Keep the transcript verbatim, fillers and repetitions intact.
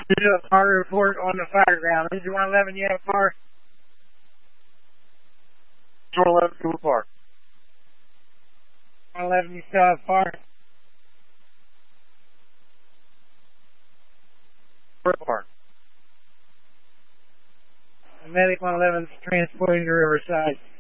to do a fire report on the fire ground. Is one eleven, you have fire? one eleven, Cooper Park. one eleven, you still have fire? Cooper Park. The medic one eleven is transporting to Riverside.